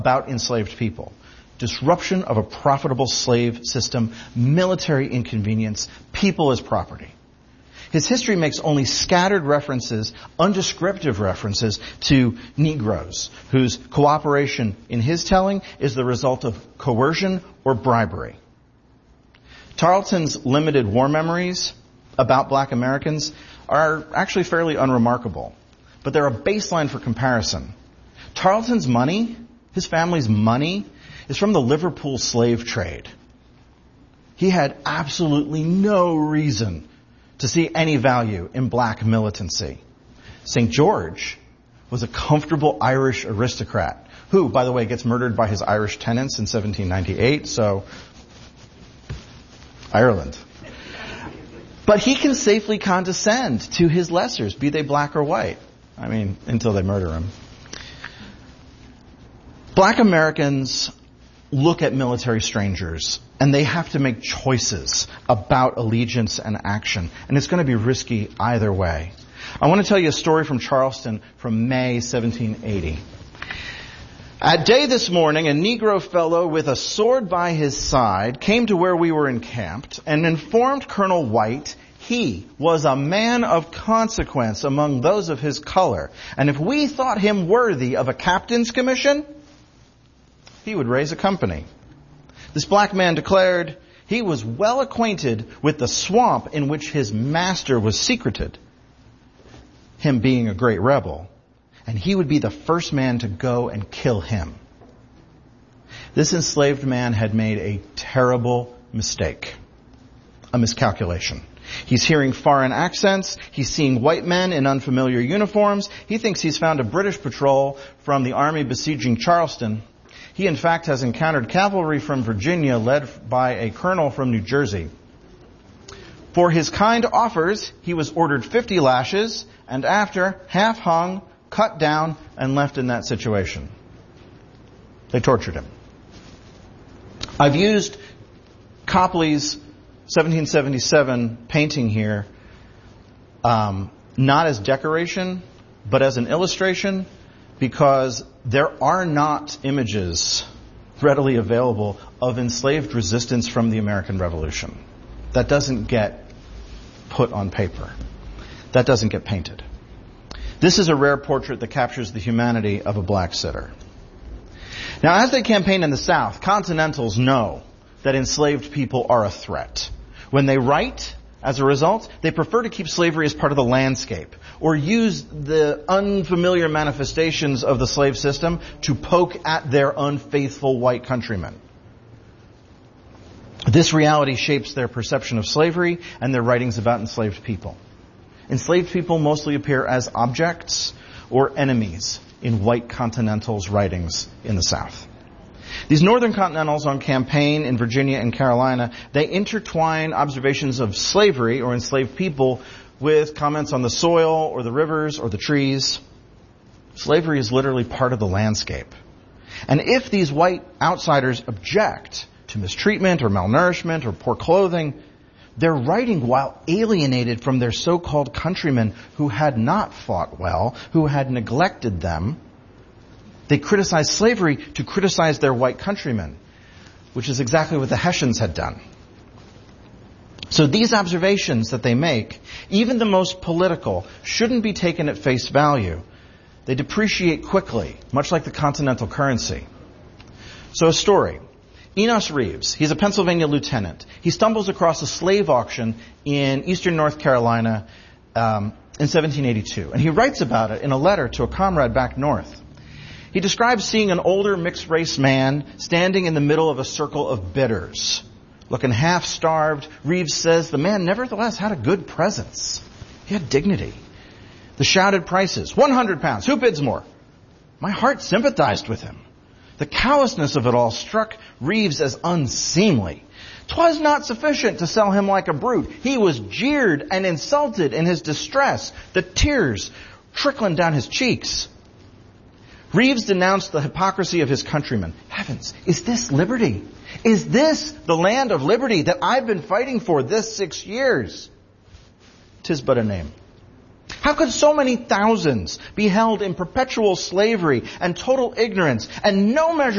about enslaved people. Disruption of a profitable slave system, military inconvenience, people as property. His history makes only scattered references, undescriptive references, to Negroes, whose cooperation in his telling is the result of coercion or bribery. Tarleton's limited war memories about black Americans are actually fairly unremarkable, but they're a baseline for comparison. Tarleton's money, his family's money, is from the Liverpool slave trade. He had absolutely no reason to see any value in black militancy. St. George was a comfortable Irish aristocrat who, by the way, gets murdered by his Irish tenants in 1798, so Ireland. But he can safely condescend to his lessers, be they black or white. I mean, until they murder him. Black Americans look at military strangers, and they have to make choices about allegiance and action. And it's going to be risky either way. I want to tell you a story from Charleston from May 1780. At day this morning, a Negro fellow with a sword by his side came to where we were encamped and informed Colonel White he was a man of consequence among those of his color. And if we thought him worthy of a captain's commission, he would raise a company. This black man declared he was well acquainted with the swamp in which his master was secreted, him being a great rebel, and he would be the first man to go and kill him. This enslaved man had made a terrible mistake, a miscalculation. He's hearing foreign accents. He's seeing white men in unfamiliar uniforms. He thinks he's found a British patrol from the army besieging Charleston. He, in fact, has encountered cavalry from Virginia led by a colonel from New Jersey. For his kind offers, he was ordered 50 lashes, and after, half hung, cut down, and left in that situation. They tortured him. I've used Copley's 1777 painting here, not as decoration, but as an illustration, because there are not images readily available of enslaved resistance from the American Revolution. That doesn't get put on paper. That doesn't get painted. This is a rare portrait that captures the humanity of a black sitter. Now, as they campaign in the South, Continentals know that enslaved people are a threat. When they write, as a result, they prefer to keep slavery as part of the landscape, or use the unfamiliar manifestations of the slave system to poke at their unfaithful white countrymen. This reality shapes their perception of slavery and their writings about enslaved people. Enslaved people mostly appear as objects or enemies in white Continentals' writings in the South. These Northern Continentals on campaign in Virginia and Carolina, they intertwine observations of slavery or enslaved people with comments on the soil or the rivers or the trees. Slavery is literally part of the landscape. And if these white outsiders object to mistreatment or malnourishment or poor clothing, they're writing while alienated from their so-called countrymen who had not fought well, who had neglected them. They criticize slavery to criticize their white countrymen, which is exactly what the Hessians had done. So these observations that they make, even the most political, shouldn't be taken at face value. They depreciate quickly, much like the continental currency. So a story. Enos Reeves, he's a Pennsylvania lieutenant. He stumbles across a slave auction in eastern North Carolina in 1782. And he writes about it in a letter to a comrade back north. He describes seeing an older mixed-race man standing in the middle of a circle of bidders. Looking half-starved, Reeves says the man nevertheless had a good presence. He had dignity. The shouted prices, 100 pounds, who bids more? My heart sympathized with him. The callousness of it all struck Reeves as unseemly. 'Twas not sufficient to sell him like a brute. He was jeered and insulted in his distress, the tears trickling down his cheeks. Reeves denounced the hypocrisy of his countrymen. Heavens, is this liberty? Is this the land of liberty that I've been fighting for this 6 years? 'Tis but a name. How could so many thousands be held in perpetual slavery and total ignorance and no measure